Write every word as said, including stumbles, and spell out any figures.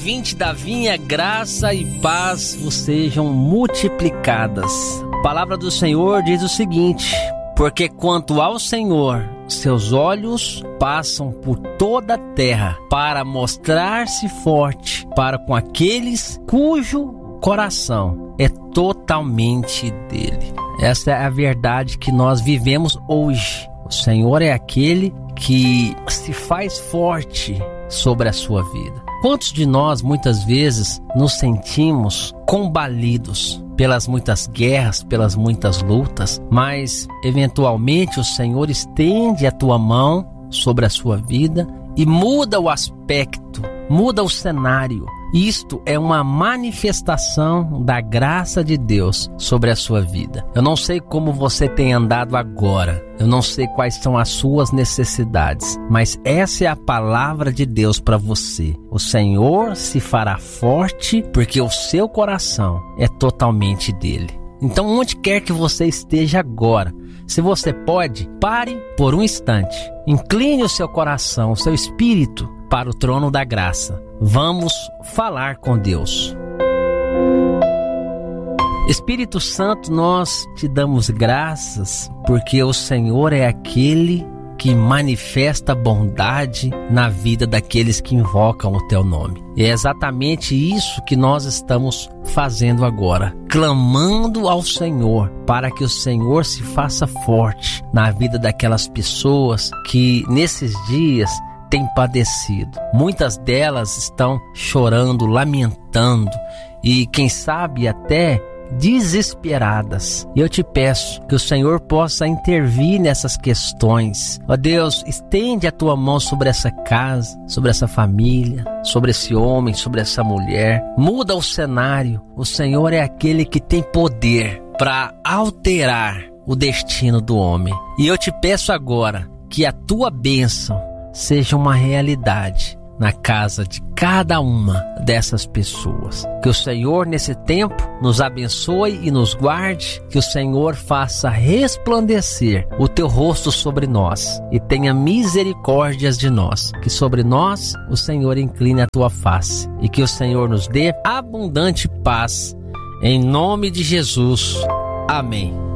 ouvinte da Vinha, graça e paz vos sejam multiplicadas. A palavra do Senhor diz o seguinte: porque quanto ao Senhor, seus olhos passam por toda a terra para mostrar-se forte para com aqueles cujo coração é totalmente dele. Essa é a verdade que nós vivemos hoje. O Senhor é aquele que se faz forte sobre a sua vida. Quantos de nós muitas vezes nos sentimos combalidos pelas muitas guerras, pelas muitas lutas, mas eventualmente o Senhor estende a tua mão sobre a sua vida e muda o aspecto, muda o cenário. Isto é uma manifestação da graça de Deus sobre a sua vida. Eu não sei como você tem andado agora, eu não sei quais são as suas necessidades, mas essa é a palavra de Deus para você. O Senhor se fará forte porque o seu coração é totalmente dele. Então, onde quer que você esteja agora, se você pode, pare por um instante, incline o seu coração, o seu espírito para o trono da graça. Vamos falar com Deus. Espírito Santo, nós te damos graças porque o Senhor é aquele que manifesta bondade na vida daqueles que invocam o teu nome. E é exatamente isso que nós estamos fazendo agora, clamando ao Senhor para que o Senhor se faça forte na vida daquelas pessoas que nesses dias têm padecido. Muitas delas estão chorando, lamentando e quem sabe até desesperadas. E eu te peço que o Senhor possa intervir nessas questões. Ó Deus, estende a tua mão sobre essa casa, sobre essa família, sobre esse homem, sobre essa mulher. Muda o cenário. O Senhor é aquele que tem poder para alterar o destino do homem. E eu te peço agora que a tua bênção seja uma realidade na casa de cada uma dessas pessoas. Que o Senhor nesse tempo nos abençoe e nos guarde, que o Senhor faça resplandecer o teu rosto sobre nós e tenha misericórdias de nós, que sobre nós o Senhor incline a tua face e que o Senhor nos dê abundante paz, em nome de Jesus. Amém.